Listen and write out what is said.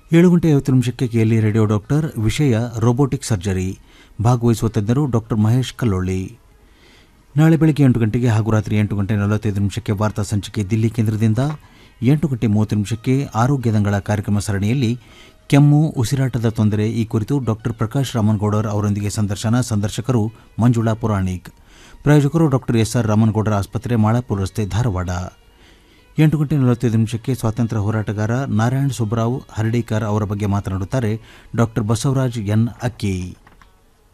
7:50 KLE radio doctor. ವಿಷಯ robotic surgery. ಭಾಗವಹಿಸುವ ತಜ್ಞರು ಡಾಕ್ಟರ್ ಮಹೇಶ್ ಕಲ್ಲೊಳ್ಳಿ. ನಾಳೆ ಬೆಳಗ್ಗೆ 8 ಗಂಟೆಗೆ ಹಾಗೂ ರಾತ್ರಿ 8:45 ವಾರ್ತಾ ಸಂಚಿಕೆ ದಿಲ್ಲಿ ಕೇಂದ್ರದಿಂದ. 8:30 ಆರೋಗ್ಯ ದಂಗಳ ಕಾರ್ಯಕ್ರಮ ಸರಣಿಯಲ್ಲಿ ಕೆಮ್ಮು, ಉಸಿರಾಟದ ತೊಂದರೆ ಈ ಕುರಿತು ಡಾಕ್ಟರ್ ಪ್ರಕಾಶ್ ರಾಮನಗೌಡರ್ ಅವರೊಂದಿಗೆ ಸಂದರ್ಶನ. ಸಂದರ್ಶಕರು ಮಂಜುಳಾ ಪುರಾಣಿಕ್. ಪ್ರಾಯೋಜಕರು ಡಾಕ್ಟರ್ ಎಸ್.ಆರ್. ರಾಮನಗೌಡರ ಆಸ್ಪತ್ರೆ, ಮಾಳಾಪುರ ರಸ್ತೆ, ಧಾರವಾಡ. 8:45 ಸ್ವಾತಂತ್ರ್ಯ ಹೋರಾಟಗಾರ ನಾರಾಯಣ್ ಸುಬ್ಬರಾವ್ ಹರ್ಡೀಕರ್ ಅವರ ಬಗ್ಗೆ ಮಾತನಾಡುತ್ತಾರೆ ಡಾಕ್ಟರ್ ಬಸವರಾಜ್ ಎನ್ ಅಕ್ಕಿ.